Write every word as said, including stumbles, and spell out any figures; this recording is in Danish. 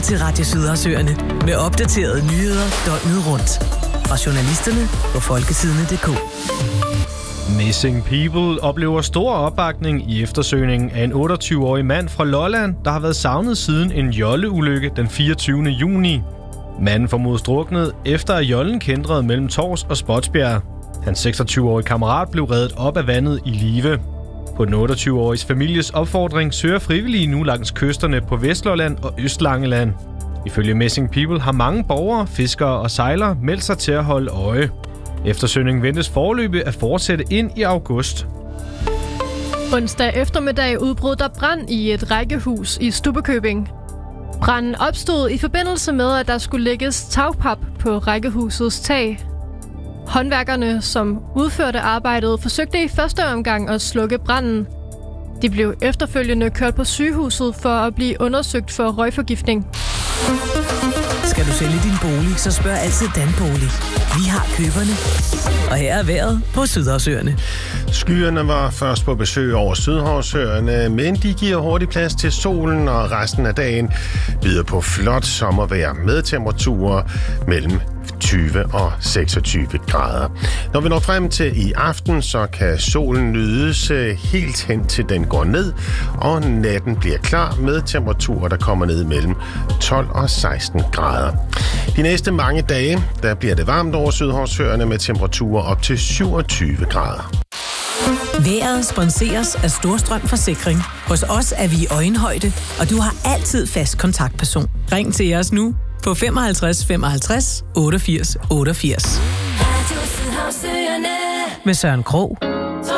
til Radio Sydhavsøerne med opdaterede nyheder døgnet rundt. Fra journalisterne på folketidene punktum d k. Missing People oplever stor opbakning i eftersøgningen af en otteogtyve-årig mand fra Lolland, der har været savnet siden en jolleulykke den fireogtyvende juni. Manden formodes druknet, efter at jollen kændrede mellem Tors og Spotsbjerg. Hans seksogtyve-årige kammerat blev reddet op af vandet i live. På den otteogtyve-åriges families opfordring søger frivillige nu langs kysterne på Vestlolland og Østlangeland. Ifølge Missing People har mange borgere, fiskere og sejlere meldt sig til at holde øje. Eftersøgningen ventes foreløbig at fortsætte ind i august. Onsdag eftermiddag udbrød der brand i et rækkehus i Stubbekøbing. Branden opstod i forbindelse med, at der skulle lægges tagpap på rækkehusets tag. Håndværkerne, som udførte arbejdet, forsøgte i første omgang at slukke branden. De blev efterfølgende kørt på sygehuset for at blive undersøgt for røgforgiftning. Skal du sælge din bolig, så spørg altid Danbolig. Vi har køberne. Og her er vejret på Sydhavsøerne. Skyerne var først på besøg over Sydhavsøerne, men de giver hurtigt plads til solen, og resten af dagen byder på flot sommervejr med temperaturer mellem tyve og seksogtyve grader. Når vi når frem til i aften, så kan solen nydes helt hen til den går ned, og natten bliver klar med temperaturer, der kommer ned mellem tolv og seksten grader. De næste mange dage, der bliver det varmt over Sydhavsøerne med temperaturer op til syvogtyve grader. Vejret sponseres af Storstrøm Forsikring. Hos os er vi i øjenhøjde, og du har altid fast kontaktperson. Ring til os nu på femoghalvtreds femoghalvtreds otteogfirs otteogfirs. Med Søren Krog.